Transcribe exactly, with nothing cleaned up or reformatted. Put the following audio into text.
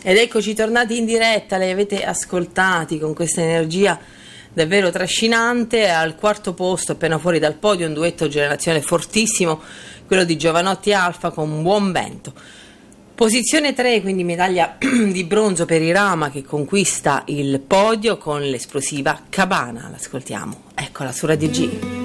Ed eccoci tornati in diretta, li avete ascoltati con questa energia davvero trascinante. Al quarto posto, appena fuori dal podio, un duetto generazione fortissimo, quello di Jovanotti Alfa con Buon Vento. Posizione tre, quindi medaglia di bronzo per Irama, che conquista il podio con l'esplosiva Cabana. L'ascoltiamo, eccola su Radio G.